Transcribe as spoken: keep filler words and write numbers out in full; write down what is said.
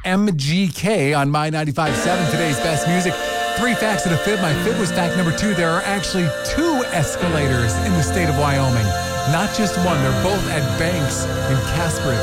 M G K on My ninety-five point seven, today's best music. Three facts and a fib. My fib was fact number two. There are actually two escalators in the state of Wyoming. Not just one. They're both at banks in Casper.